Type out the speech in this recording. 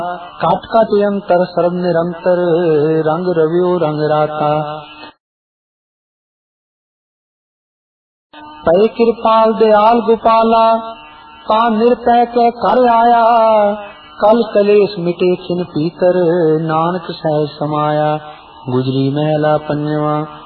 काट काट अंतर सर्व निरंतर रंग रवियो रंग राता। पै कृपाल दयाल गोपाला का निरतय के कर आया। कल कलेश मिटे छिन पीतर नानक सहज समाया। गुजरी महला पंजवा।